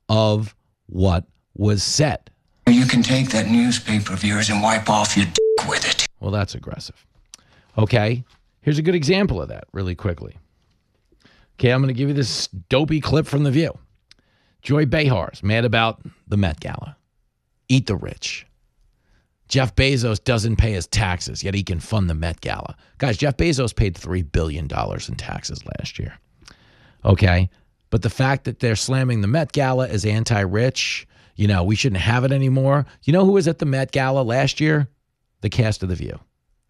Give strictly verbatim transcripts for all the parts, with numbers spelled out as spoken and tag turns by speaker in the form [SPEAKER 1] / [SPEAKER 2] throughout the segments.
[SPEAKER 1] of what was said.
[SPEAKER 2] You can take that newspaper of yours and wipe off your dick with it.
[SPEAKER 1] Well, that's aggressive. Okay, here's a good example of that really quickly. Okay, I'm going to give you this dopey clip from The View. Joy Behar's mad about the Met Gala. Eat the rich. Jeff Bezos doesn't pay his taxes, yet he can fund the Met Gala. Guys, Jeff Bezos paid three billion dollars in taxes last year. Okay, but the fact that they're slamming the Met Gala as anti-rich, you know, we shouldn't have it anymore. You know who was at the Met Gala last year? The cast of The View.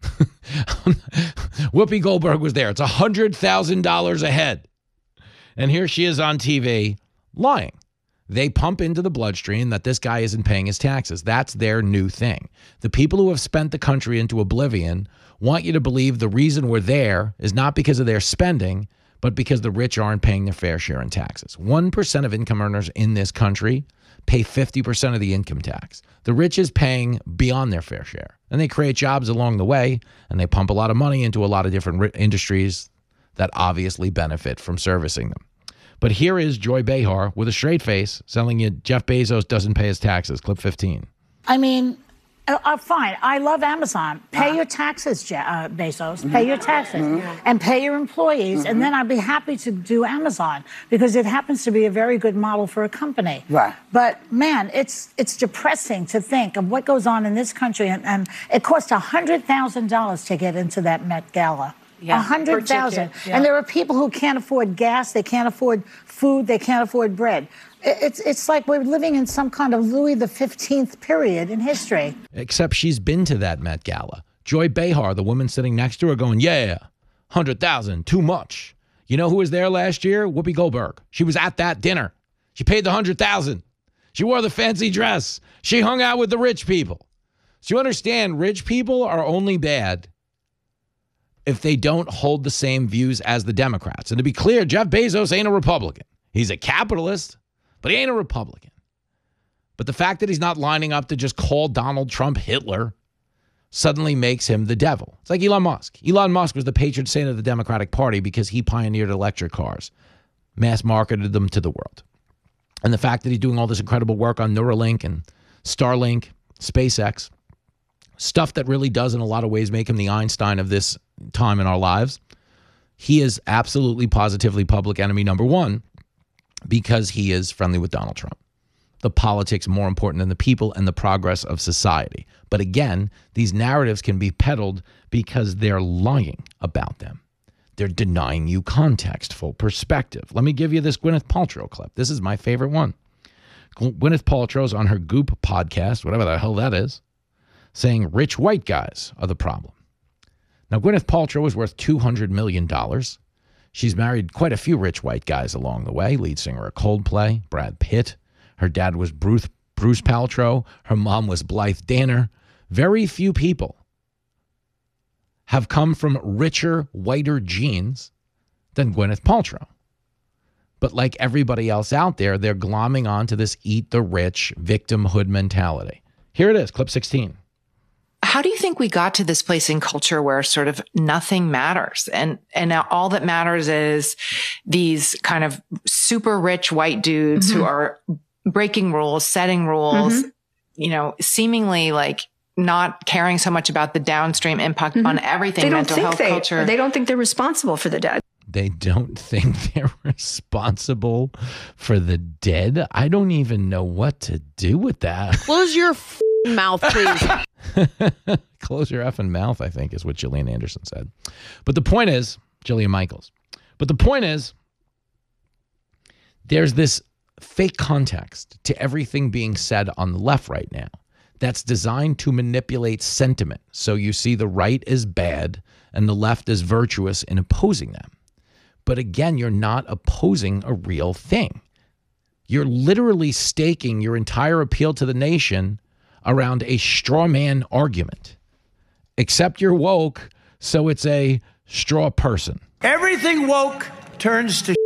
[SPEAKER 1] Whoopi Goldberg was there. It's one hundred thousand dollars a head. And here she is on T V lying. They pump into the bloodstream that this guy isn't paying his taxes. That's their new thing. The people who have spent the country into oblivion want you to believe the reason we're there is not because of their spending, but because the rich aren't paying their fair share in taxes. one percent of income earners in this country pay fifty percent of the income tax. The rich is paying beyond their fair share. And they create jobs along the way, and they pump a lot of money into a lot of different industries that obviously benefit from servicing them. But here is Joy Behar with a straight face telling you Jeff Bezos doesn't pay his taxes. Clip fifteen.
[SPEAKER 3] I mean, uh, uh, fine. I love Amazon. Pay uh, your taxes, Je- uh, Bezos. Mm-hmm. Pay your taxes mm-hmm. and pay your employees. Mm-hmm. And then I'd be happy to do Amazon because it happens to be a very good model for a company.
[SPEAKER 4] Right.
[SPEAKER 3] But, man, it's it's depressing to think of what goes on in this country. And, and it costs one hundred thousand dollars to get into that Met Gala. A hundred thousand, yeah. And there are people who can't afford gas, they can't afford food, they can't afford bread. It's it's like we're living in some kind of Louis the fifteenth period in history.
[SPEAKER 1] Except she's been to that Met Gala. Joy Behar, the woman sitting next to her, going, "Yeah, hundred thousand, too much." You know who was there last year? Whoopi Goldberg. She was at that dinner. She paid the hundred thousand. She wore the fancy dress. She hung out with the rich people. So you understand, rich people are only bad if they don't hold the same views as the Democrats. And to be clear, Jeff Bezos ain't a Republican. He's a capitalist, but he ain't a Republican. But the fact that he's not lining up to just call Donald Trump Hitler suddenly makes him the devil. It's like Elon Musk. Elon Musk was the patron saint of the Democratic Party because he pioneered electric cars, mass marketed them to the world. And the fact that he's doing all this incredible work on Neuralink and Starlink, SpaceX, stuff that really does in a lot of ways make him the Einstein of this time in our lives. He is absolutely positively public enemy number one because he is friendly with Donald Trump. The politics more important than the people and the progress of society. But again, these narratives can be peddled because they're lying about them. They're denying you context, full perspective. Let me give you this Gwyneth Paltrow clip. This is my favorite one. Gwyneth Paltrow's on her Goop podcast, whatever the hell that is, saying rich white guys are the problem. Now, Gwyneth Paltrow is worth two hundred million dollars. She's married quite a few rich white guys along the way. Lead singer of Coldplay, Brad Pitt. Her dad was Bruce, Bruce Paltrow. Her mom was Blythe Danner. Very few people have come from richer, whiter genes than Gwyneth Paltrow. But like everybody else out there, they're glomming onto this eat the rich victimhood mentality. Here it is, clip sixteen.
[SPEAKER 5] How do you think we got to this place in culture where sort of nothing matters? And, and now all that matters is these kind of super rich white dudes mm-hmm. who are breaking rules, setting rules, mm-hmm. you know, seemingly like not caring so much about the downstream impact mm-hmm. on everything,
[SPEAKER 4] they don't
[SPEAKER 5] mental
[SPEAKER 4] think
[SPEAKER 5] health,
[SPEAKER 4] they,
[SPEAKER 5] culture.
[SPEAKER 4] They don't think they're responsible for the dead.
[SPEAKER 1] They don't think they're responsible for the dead. I don't even know what to do with that.
[SPEAKER 6] Close your f- mouth, please.
[SPEAKER 1] Close your effing mouth, I think, is what Gillian Anderson said. But the point is, Gillian Michaels. But the point is, there's this fake context to everything being said on the left right now that's designed to manipulate sentiment. So you see the right is bad and the left is virtuous in opposing them. But again, you're not opposing a real thing. You're literally staking your entire appeal to the nation around a straw man argument. Except you're woke, so it's a straw person.
[SPEAKER 7] Everything woke turns to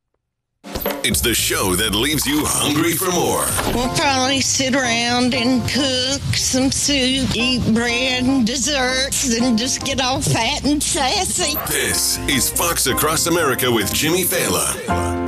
[SPEAKER 8] It's the show that leaves you hungry for more.
[SPEAKER 9] We'll probably sit around and cook some soup, eat bread and desserts, and just get all fat and sassy.
[SPEAKER 8] This is Fox Across America with Jimmy Fallon.